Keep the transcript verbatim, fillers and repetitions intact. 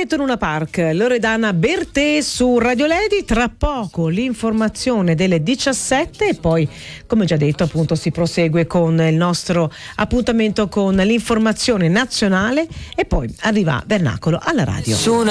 detto Luna Park, Loredana Bertè su Radio Lady. Tra poco l'informazione delle diciassette e poi, come già detto, appunto si prosegue con il nostro appuntamento con l'informazione nazionale e poi arriva Vernacolo alla radio.